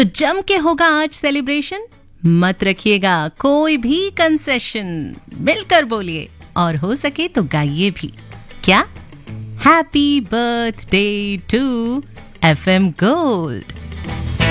तो जम के होगा आज सेलिब्रेशन, मत रखिएगा कोई भी कंसेशन, मिलकर बोलिए और हो सके तो गाइए भी। क्या? Happy birthday to FM gold.